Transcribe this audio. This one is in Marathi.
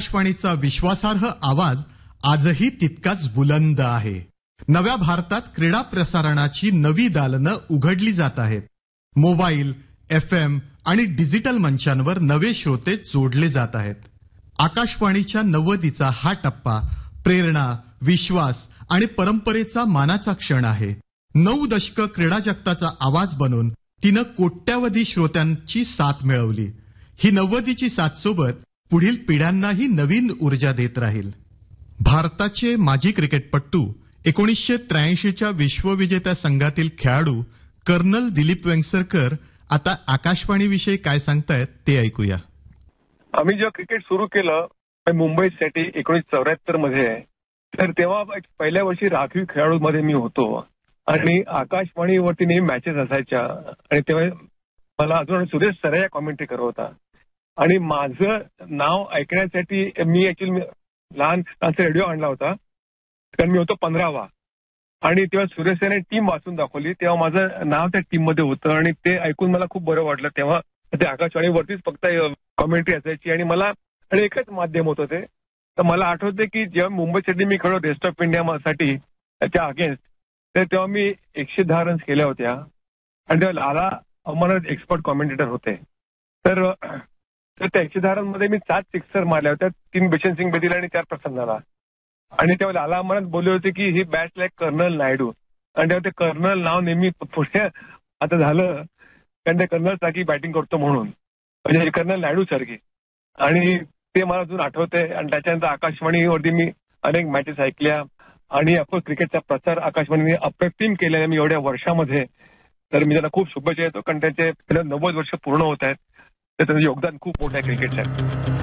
आकाशवाणीचा विश्वासार्ह आवाज आजही तितकाच बुलंद आहे. नव्या भारतात क्रीडा प्रसारणाची नवी दालनं उघडली जात आहेत. मोबाईल, FM आणि डिजिटल मंचांवर नवे श्रोते जोडले जात आहेत. आकाशवाणीच्या 90चा हा टप्पा प्रेरणा, विश्वास आणि परंपरेचा मानाचा क्षण आहे. 9 दशकं क्रीडा जगताचा आवाज बनून तिनं कोट्यावधी श्रोत्यांची साथ मिळवली. ही 90ची साथ सोबत पुढील पिढ्यांनाही नवीन ऊर्जा देत राहील. भारताचे माजी क्रिकेटपटू 1983च्या विश्वविजेत्या संघातील खेळाडू कर्नल दिलीप वेंगसरकर आता आकाशवाणीविषयी काय सांगतायत ते ऐकूया. आम्ही जेव्हा क्रिकेट सुरू केलं मुंबईसाठी 1974 मध्ये, तर तेव्हा पहिल्या वर्षी राखीव खेळाडू मध्ये मी होतो आणि आकाशवाणीवरती नेहमी मॅचेस असायच्या आणि तेव्हा मला अजून सुरेश सरया कॉमेंट्री करत होता आणि माझं नाव ऐकण्यासाठी मी ऍक्च्युअली लहानचा रेडिओ आणला होता कारण मी होतो 15वा आणि तेव्हा सुरेश सरयाने टीम वाचून दाखवली. तेव्हा माझं नाव त्या टीम मध्ये होतं आणि ते ऐकून मला खूप बरं वाटलं. तेव्हा ते आकाशवाणीवरतीच फक्त कॉमेंट्री असायची आणि मला आणि एकच माध्यम होतं ते. तर मला आठवते की जेव्हा मुंबईसाठी मी खेळलो रेस्ट ऑफ इंडिया साठी त्याच्या अगेन्स्ट, तर तेव्हा मी 110 रन्स केल्या होत्या आणि तेव्हा लाला अमरनाथ एक्सपर्ट कॉमेंटेटर होते. तर त्या 110 रन मध्ये मी 7 सिक्सर मारल्या होत्या, 3 बिशन सिंग बेदीला आणि 4 प्रसन्नाला. आणि तेव्हा लाला अमरनाथ बोलले होते की ही बॅट लाईक कर्नल नायडू, आणि तेव्हा ते कर्नल नाव नेहमी पुढे आता झालं कारण ते कर्नल सारखी बॅटिंग करतो म्हणून, म्हणजे कर्नल नायडू सारखी. आणि ते मला अजून आठवते. आणि त्याच्यानंतर आकाशवाणीवरती मी अनेक मॅचेस ऐकल्या आणि ऑफकोर्स क्रिकेटचा प्रचार आकाशवाणीने अप्रतिम केलेला मी एवढ्या वर्षामध्ये. तर मी त्यांना खूप शुभेच्छा देतो कारण त्यांचे 90 वर्ष पूर्ण होत आहेत. तर त्यांचं योगदान खूप मोठं आहे क्रिकेटसाठी.